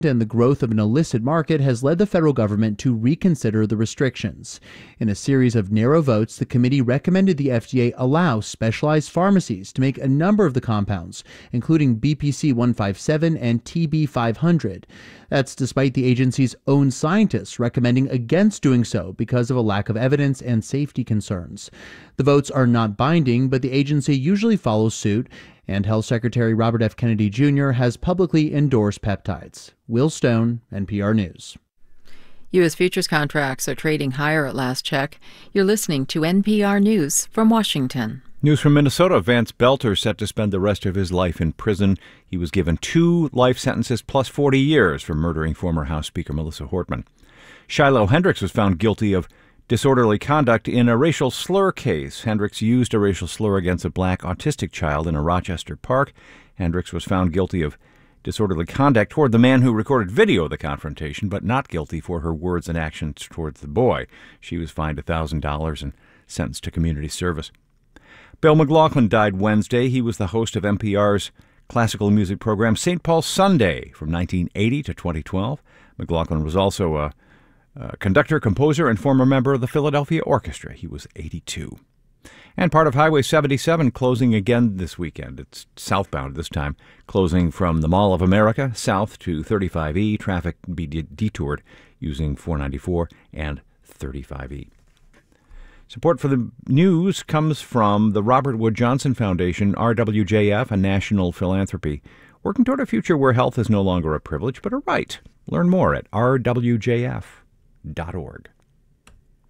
and the growth of an illicit market has led the federal government to reconsider the restrictions. In a series of narrow votes, the committee recommended the FDA allow specialized pharmacies to make a number of the compounds, including BPC 157 and TB 500. That's despite the agency's own scientists recommending against doing so because of a lack of evidence and safety concerns. The votes are not binding, but the agency usually follows suit, and Health Secretary Robert F. Kennedy Jr. has publicly endorsed peptides. Will Stone, NPR News. U.S. futures contracts are trading higher at last check. You're listening to NPR News from Washington. News from Minnesota. Vance Belter set to spend the rest of his life in prison. He was given 2 life sentences plus 40 years for murdering former House Speaker Melissa Hortman. Shiloh Hendricks was found guilty of disorderly conduct in a racial slur case. Hendricks used a racial slur against a black autistic child in a Rochester park. Hendricks was found guilty of disorderly conduct toward the man who recorded video of the confrontation, but not guilty for her words and actions towards the boy. She was fined $1,000 and sentenced to community service. Bill McLaughlin died Wednesday. He was the host of NPR's classical music program St. Paul's Sunday from 1980 to 2012. McLaughlin was also a conductor, composer, and former member of the Philadelphia Orchestra. He was 82. And part of Highway 77 closing again this weekend. It's southbound this time, closing from the Mall of America south to 35E. Traffic can be detoured using 494 and 35E. Support for the news comes from the Robert Wood Johnson Foundation, RWJF, a national philanthropy, working toward a future where health is no longer a privilege but a right. Learn more at rwjf.org.